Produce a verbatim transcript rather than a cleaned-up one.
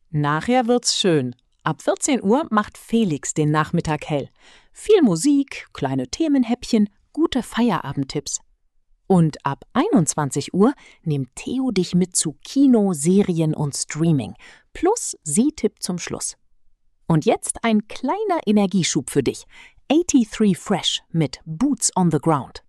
Nachher wird's schön. Ab vierzehn Uhr macht Felix den Nachmittag hell. Viel Musik, kleine Themenhäppchen, gute Feierabendtipps. Und ab einundzwanzig Uhr nimmt Theo dich mit zu Kino, Serien und Streaming. Plus Sehtipp zum Schluss. Und jetzt ein kleiner Energieschub für dich. dreiundachtzig Fresh mit Boots on the Ground.